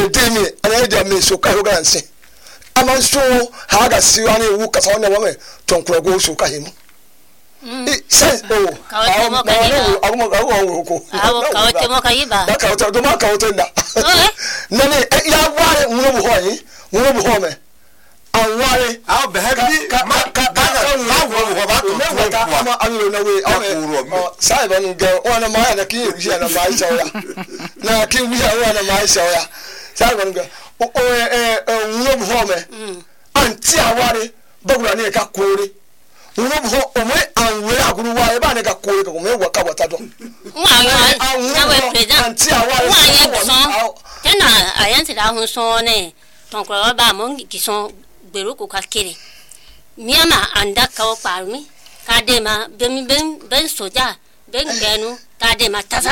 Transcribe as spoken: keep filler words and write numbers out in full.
demi ana de me so ka ho ganse ama so ha ga si ani wu ka so na wo me tonkura go so ka himu sense oh ka mo ka yiba agmo ga wo ko awo ka wote mo ka yiba ka wote do ma ka wote nda nani ya ware mu no ho yi mu no ho me aware aw be habi ka ka ka wo ho ba to me ka ama anu na we aw sai ba nu ge ona ma na ki wi na ma isa ya na ki wi ya na ma isa ya sai ba nu ge o eh eh mu no ho me anti aware bagura ne ka kore mu no ho o me anwe aguru wa e ba ne ka kore ko me wa ka wata do wa wa na we president anti aware wa ye so tena ayan se da hun so ne ton ko ba mo ki so gbero ko ka kere miama anda ka o parmi ka de ma ben ben ben soja ben genu ka de ma tasa